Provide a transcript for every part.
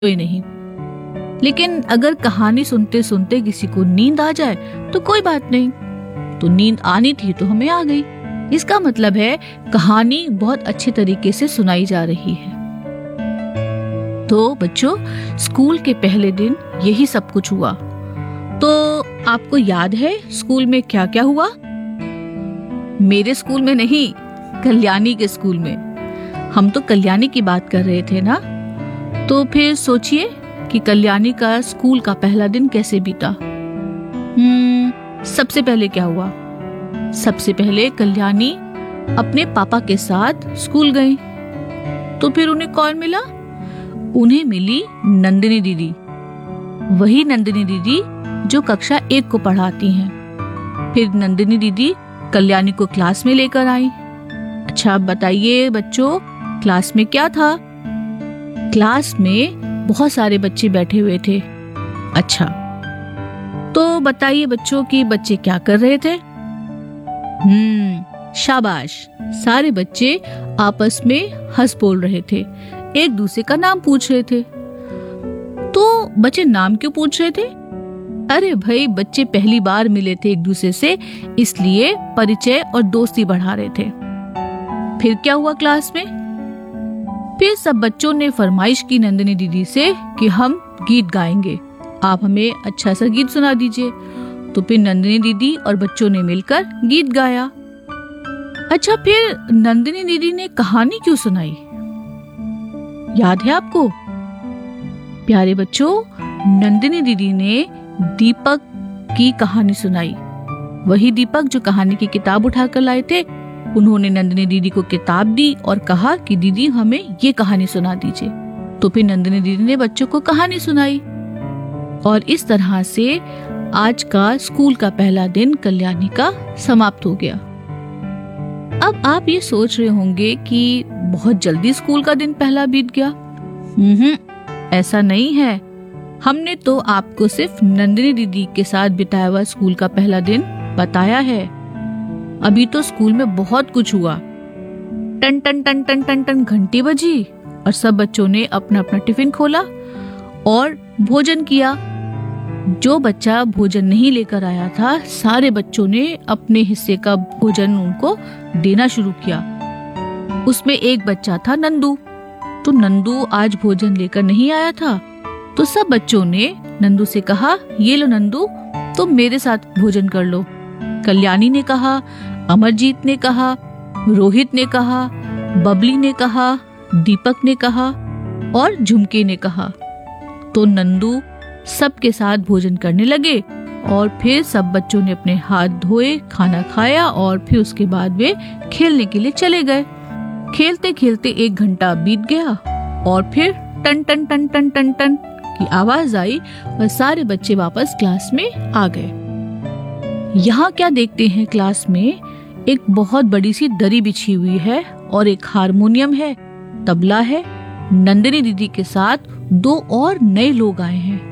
कोई नहीं। लेकिन अगर कहानी सुनते सुनते किसी को नींद आ जाए तो कोई बात नहीं। तो नींद आनी थी तो हमें आ गई। इसका मतलब है कहानी बहुत अच्छे तरीके से सुनाई जा रही है। तो बच्चों, स्कूल के पहले दिन यही सब कुछ हुआ। तो आपको याद है स्कूल में क्या क्या हुआ? मेरे स्कूल में नहीं, कल्याणी के स्कूल में। हम तो कल्याणी की बात कर रहे थे ना। तो फिर सोचिए कि कल्याणी का स्कूल का पहला दिन कैसे बीता। सबसे पहले क्या हुआ? सबसे पहले कल्याणी अपने पापा के साथ स्कूल गई। तो फिर उन्हें कौन मिला? उन्हें मिली नंदिनी दीदी। वही नंदिनी दीदी जो कक्षा 1 को पढ़ाती हैं। फिर नंदिनी दीदी कल्याणी को क्लास में लेकर आई। अच्छा, बताइए बच्चों, क्लास में क्या था? क्लास में बहुत सारे बच्चे बैठे हुए थे। अच्छा, तो बताइए बच्चों कि बच्चे क्या कर रहे थे? शाबाश, सारे बच्चे आपस में हंस बोल रहे थे, एक दूसरे का नाम पूछ रहे थे। तो बच्चे नाम क्यों पूछ रहे थे? अरे भाई, बच्चे पहली बार मिले थे एक दूसरे से, इसलिए परिचय और दोस्ती बढ़ा रहे थे। फिर क्या हुआ क्लास में? फिर सब बच्चों ने फरमाइश की नंदिनी दीदी से कि हम गीत गाएंगे, आप हमें अच्छा सा गीत सुना दीजिए। तो फिर नंदिनी दीदी और बच्चों ने मिलकर गीत गाया। अच्छा, फिर नंदिनी दीदी ने कहानी क्यों सुनाई? याद है आपको? प्यारे बच्चों, नंदिनी दीदी ने दीपक की कहानी सुनाई। वही दीपक जो कहानी की किताब उठाकर लाए थे। उन्होंने नंदिनी दीदी को किताब दी और कहा कि दीदी हमें ये कहानी सुना दीजिए। तो फिर नंदिनी दीदी ने बच्चों को कहानी सुनाई। और इस तरह से आज का स्कूल का पहला दिन कल्याणी का समाप्त हो गया। अब आप ये सोच रहे होंगे कि बहुत जल्दी स्कूल का दिन पहला बीत गया। ऐसा नहीं है। हमने तो आपको सिर्फ नंदिनी दीदी के साथ बिताया हुआ स्कूल का पहला दिन बताया है। अभी तो स्कूल में बहुत कुछ हुआ। Ton ton ton ton ton ton घंटी बजी और सब बच्चों ने अपना अपना टिफिन खोला और भोजन किया। जो बच्चा भोजन नहीं लेकर आया था, सारे बच्चों ने अपने हिस्से का भोजन उनको देना शुरू किया। उसमें एक बच्चा था नंदू। तो नंदू आज भोजन लेकर नहीं आया था। तो सब बच्चों ने नंदू से कहा, ये लो नंदू, तुम मेरे साथ भोजन कर लो। कल्याणी ने कहा, अमरजीत ने कहा, रोहित ने कहा, बबली ने कहा, दीपक ने कहा और झुमके ने कहा। तो नंदू सबके साथ भोजन करने लगे और फिर सब बच्चों ने अपने हाथ धोए, खाना खाया और फिर उसके बाद वे खेलने के लिए चले गए। खेलते खेलते 1 घंटा बीत गया और फिर ton ton ton ton ton ton की आवाज आई और सारे बच्चे वापस क्लास में आ गए। यहाँ क्या देखते हैं? क्लास में एक बहुत बड़ी सी दरी बिछी हुई है और एक हारमोनियम है, तबला है। नंदिनी दीदी के साथ 2 और नए लोग आए हैं।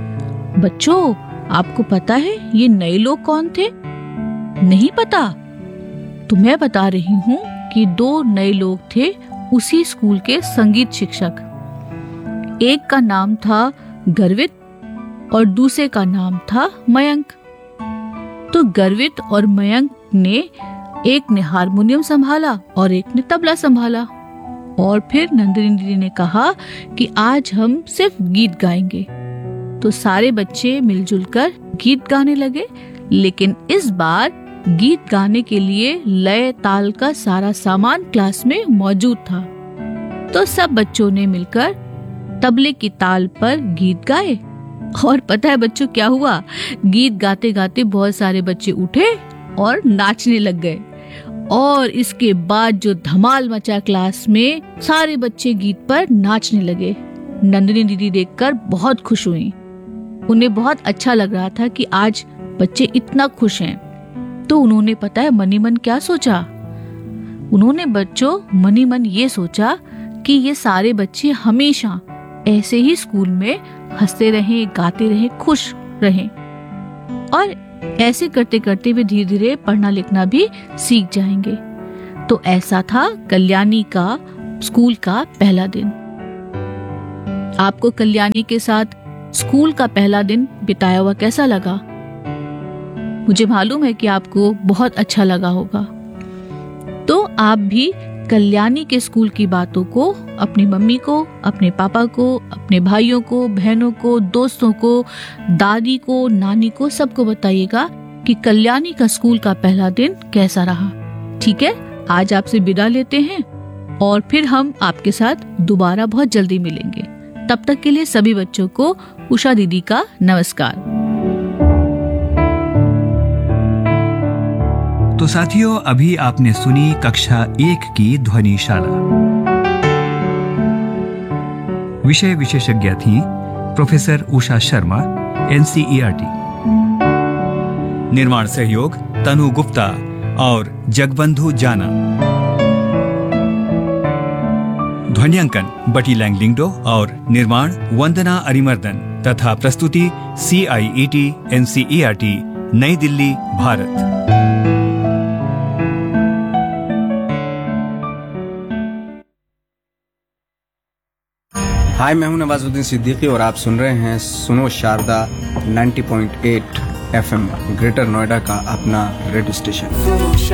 बच्चों, आपको पता है ये नए लोग कौन थे? नहीं पता? तो मैं बता रही हूँ कि 2 नए लोग थे उसी स्कूल के संगीत शिक्षक। एक का नाम था गर्वित और दूसरे का नाम था मयंक। तो गर्वित और मयंक ने, एक ने हारमोनियम संभाला और एक ने तबला संभाला। और फिर नंदिनी दीदी ने कहा कि आज हम सिर्फ गीत गाएंगे। तो सारे बच्चे मिलजुल कर गीत गाने लगे। लेकिन इस बार गीत गाने के लिए लय ताल का सारा सामान क्लास में मौजूद था। तो सब बच्चों ने मिलकर तबले की ताल पर गीत गाए। और पता है बच्चों क्या हुआ? गीत गाते गाते बहुत सारे बच्चे उठे और नाचने लग गए। और इसके बाद जो धमाल मचा क्लास में, सारे बच्चे गीत पर नाचने लगे। नंदिनी दीदी देखकर बहुत खुश हुई। उन्हें बहुत अच्छा लग रहा था कि आज बच्चे इतना खुश हैं। तो उन्होंने पता है मनी मन क्या सोचा? उन्होंने बच्चों मनी मन ये सोचा कि ये सारे बच्चे हमेशा ऐसे ही स्कूल में हंसते रहें, गाते रहें, खुश रहें। और ऐसे करते करते वे धीरे धीरे पढ़ना लिखना भी सीख जाएंगे। तो ऐसा था कल्याणी का स्कूल का पहला दिन। आपको कल्याणी के साथ स्कूल का पहला दिन बिताया हुआ कैसा लगा? मुझे मालूम है कि आपको बहुत अच्छा लगा होगा। तो आप भी कल्याणी के स्कूल की बातों को अपनी मम्मी को, अपने पापा को, अपने भाइयों को, बहनों को, दोस्तों को, दादी को, नानी को, सबको बताइएगा कि कल्याणी का स्कूल का पहला दिन कैसा रहा। ठीक है, आज आपसे विदा लेते हैं और फिर हम आपके साथ दोबारा बहुत जल्दी मिलेंगे। तब तक के लिए सभी बच्चों को उषा दीदी का नमस्कार। तो साथियों, अभी आपने सुनी कक्षा 1 की ध्वनिशाला। विषय विशेषज्ञ थी प्रोफेसर उषा शर्मा, NCERT। निर्माण सहयोग तनु गुप्ता और जगबंधु जाना। ध्वन्यांकन बटी लैंगलिंगडो और निर्माण वंदना अरिमर्दन तथा प्रस्तुति CIET NCERT नई दिल्ली, भारत। हाय, मैं हूं नवाजुद्दीन सिद्दीकी और आप सुन रहे हैं सुनो शारदा 90.8 FM ग्रेटर नोएडा का अपना रेडियो स्टेशन।